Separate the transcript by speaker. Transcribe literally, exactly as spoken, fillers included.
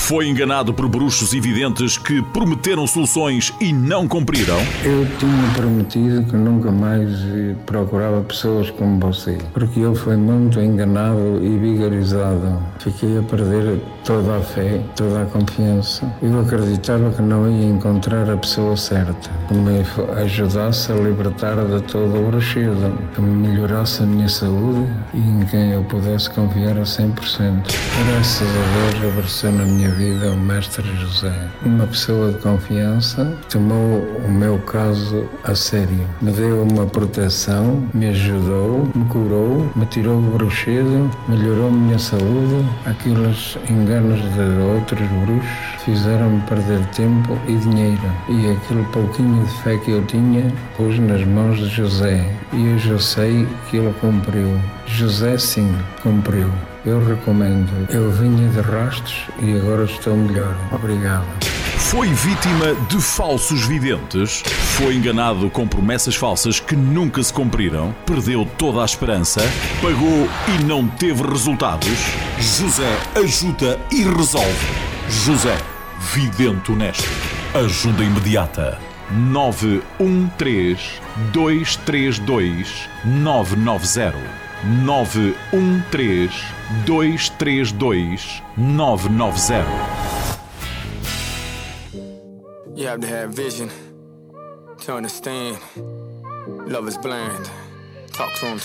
Speaker 1: Foi enganado por bruxos e videntes que prometeram soluções e não cumpriram?
Speaker 2: Eu tinha prometido que nunca mais procurava pessoas como você, porque eu fui muito enganado e vigarizado. Fiquei a perder toda a fé, toda a confiança. Eu acreditava que não ia encontrar a pessoa certa, que me ajudasse a libertar de todo o bruxismo, que me melhorasse a minha saúde e em quem eu pudesse confiar a cem por cento. Graças a Deus apareceu na minha vida o Mestre José, uma pessoa de confiança que tomou o meu caso a sério. Me deu uma proteção, me ajudou, me curou, me tirou o bruxismo, melhorou a minha saúde. Aqueles enganos de outros bruxos fizeram-me perder tempo e dinheiro. E aquele pouquinho de fé que eu tinha pus nas mãos de José. E hoje eu sei que ele cumpriu. José sim, cumpriu. Eu recomendo. Eu vinha de rastros e agora estou melhor. Obrigado.
Speaker 1: Foi vítima de falsos videntes? Foi enganado com promessas falsas que nunca se cumpriram? Perdeu toda a esperança? Pagou e não teve resultados? José ajuda e resolve. José, vidente honesto. Ajuda imediata. nove um três, dois três dois, nove nove zero. nove um três, dois três dois, nove nove zero.
Speaker 3: You have to have vision to understand. Love is blind. Talk to him.